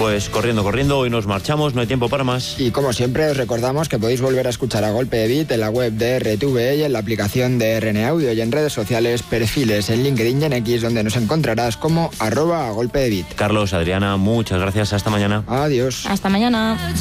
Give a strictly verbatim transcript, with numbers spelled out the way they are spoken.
Pues corriendo, corriendo, hoy nos marchamos, no hay tiempo para más. Y como siempre os recordamos que podéis volver a escuchar A Golpe de Beat en la web de R T V E y en la aplicación de R N Audio y en redes sociales, perfiles en LinkedIn y en X, donde nos encontrarás como arroba A Golpe de Beat. Carlos, Adriana, muchas gracias, hasta mañana. Adiós. Hasta mañana.